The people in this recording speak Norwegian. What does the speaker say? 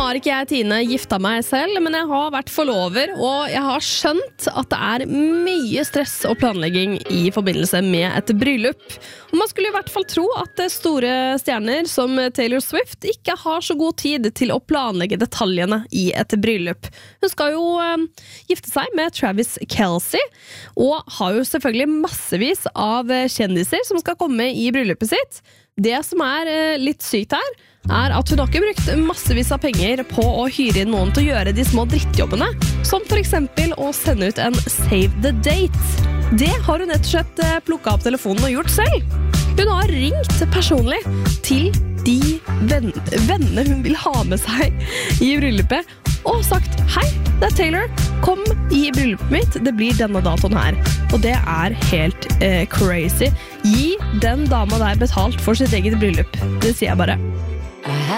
har ikke jeg, Tine, gifta meg selv, men jeg har vært forlover, og jeg har skjønt at det mye stress og planlegging i forbindelse med et bryllup. Og man skulle i hvert fall tro at store stjerner som Taylor Swift ikke har så god tid til å planlegge detaljene i et bryllup. Hun skal jo gifte seg med Travis Kelce, og har jo selvfølgelig massevis av kjendiser som skal komme i bryllupet sitt. Det som litt sykt her, at hun har ikke brukt massevis av penger på å hyre inn noen til å gjøre de små drittjobbene, som for eksempel å sende ut en Save the Date. Det har hun rett og slett plukket opp telefonen og gjort selv. Hun har ringt personlig til de vennene hun vil ha med seg i bryllupet, og sagt, hei, det Taylor, kom i bryllupet mitt, det blir denne datoen her. Og det helt crazy. Gi den dama der betalt for sitt eget bryllup. Det sier jeg bare.